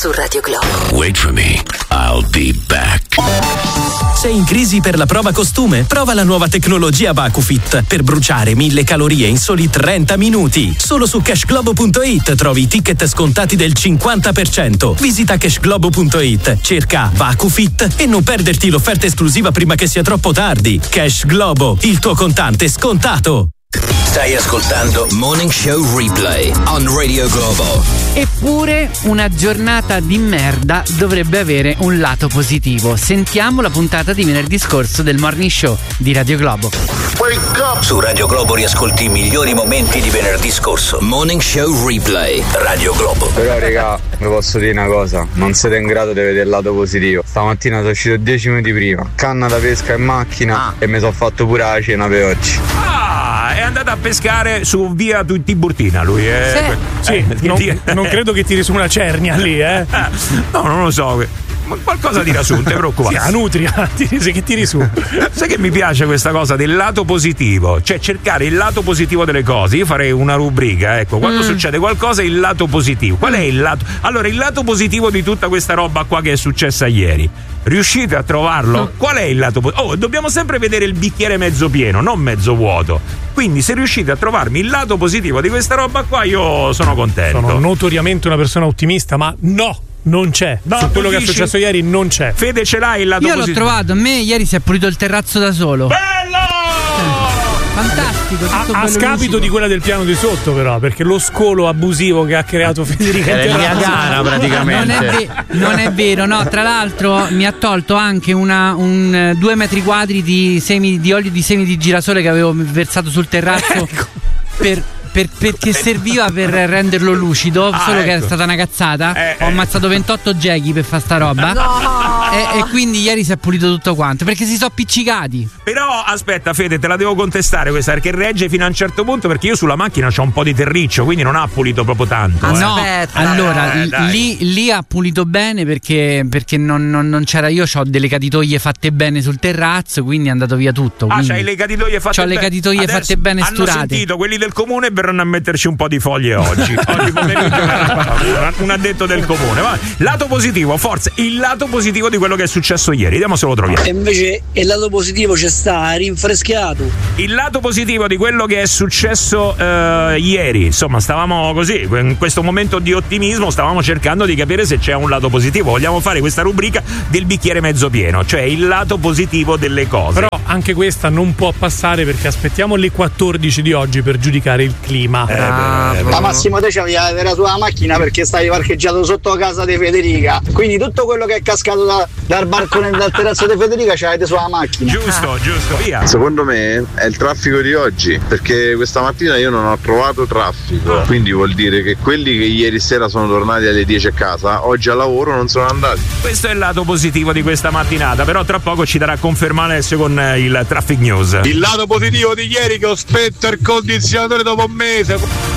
su Radio Globo. Wait for me, I'll be back. Sei in crisi per la prova costume? Prova la nuova tecnologia VacuFit per bruciare 1000 calorie in soli 30 minuti. Solo su cashglobo.it trovi ticket scontati del 50%. Visita cashglobo.it, cerca VacuFit e non perderti l'offerta esclusiva prima che sia troppo tardi. Cash Globo, il tuo contante scontato. Stai ascoltando Morning Show Replay on Radio Globo. Eppure una giornata di merda dovrebbe avere un lato positivo. Sentiamo la puntata di venerdì scorso del Morning Show di Radio Globo. Wake up! Su Radio Globo riascolti i migliori momenti di venerdì scorso. Morning Show Replay, Radio Globo. Però raga, vi posso dire una cosa, non siete in grado di vedere il lato positivo. Stamattina sono uscito 10 minuti prima, canna da pesca in macchina e mi sono fatto pure la cena per oggi. È andato a pescare su via Tiburtina lui. Sì, non credo che tiri su una cernia lì, No, non lo so. Ma qualcosa tira su, non ti preoccupare. Sì, a nutria, che tiri su. Sai che mi piace questa cosa del lato positivo, cioè cercare il lato positivo delle cose. Io farei una rubrica, ecco, quando succede qualcosa il lato positivo. Qual è il lato? Allora, il lato positivo di tutta questa roba qua che è successa ieri. Riuscite a trovarlo? Qual è il lato positivo? Dobbiamo sempre vedere il bicchiere mezzo pieno, non mezzo vuoto. Quindi se riuscite a trovarmi il lato positivo di questa roba qua, io sono contento. Sono notoriamente una persona ottimista, ma no! Non c'è. No, su quello che è successo ieri non c'è. Fede, ce l'hai il lato positivo? Io l'ho trovato, a me ieri si è pulito il terrazzo da solo. Bello! Fantastico, tutto a scapito lucido. Di quella del piano di sotto, però, perché lo scolo abusivo che ha creato Federica era il Niagara praticamente. Non è vero, no. Tra l'altro mi ha tolto anche 2 metri quadri di olio di semi di girasole che avevo versato sul terrazzo. Ecco. Perché serviva per renderlo lucido, solo che è stata una cazzata. Ho ammazzato 28 gechi per fare sta roba. E quindi ieri si è pulito tutto quanto, perché si sono appiccicati. Però aspetta Fede, te la devo contestare questa, perché regge fino a un certo punto, perché io sulla macchina c'ho un po' di terriccio, quindi non ha pulito proprio tanto. No, allora lì ha pulito bene perché non c'era. Io ho delle catitoie fatte bene sul terrazzo, quindi è andato via tutto. C'hai le catitoie fatte bene? C'ho le catitoie fatte bene sturate. Hanno sentito quelli del comune, verranno a metterci un po' di foglie oggi. Oggi pomeriggio un addetto del comune. Va. Lato positivo, forza, il lato positivo di quello che è successo ieri, vediamo se lo troviamo. E invece il lato positivo c'è sta, rinfrescato. Il lato positivo di quello che è successo ieri, insomma, stavamo così, in questo momento di ottimismo, stavamo cercando di capire se c'è un lato positivo. Vogliamo fare questa rubrica del bicchiere mezzo pieno, cioè il lato positivo delle cose. Però anche questa non può passare, perché aspettiamo le 14 di oggi per giudicare il clima. Ma Massimo, te c'avevi la tua macchina perché stavi parcheggiato sotto casa di Federica, quindi tutto quello che è cascato dal balcone dal terrazzo di Federica c'avete sulla macchina. Giusto, via. Secondo me è il traffico di oggi, perché questa mattina io non ho trovato traffico, quindi vuol dire che quelli che ieri sera sono tornati alle 10 a casa, oggi a lavoro non sono andati. Questo è il lato positivo di questa mattinata, però tra poco ci darà a confermare adesso con il Traffic News. Il lato positivo di ieri che ho spento il condizionatore dopo un mese.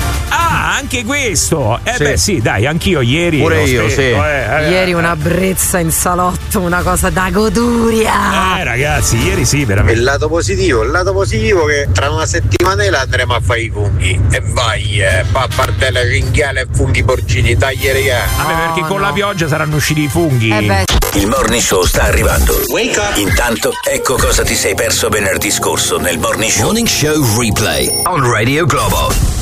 Anche questo. Beh sì, dai, anch'io ieri. Pure io, sì. Ieri una brezza in salotto, una cosa da goduria. Ragazzi, ieri sì, veramente. Il lato positivo che tra una settimanella andremo a fare i funghi. E vai, pappardella, ringhiale e funghi porcini, taglieria. Perché con la pioggia saranno usciti i funghi. Il Morning Show sta arrivando. Wake up. Intanto, ecco cosa ti sei perso venerdì scorso nel Morning Show. Morning Show Replay on Radio Globo.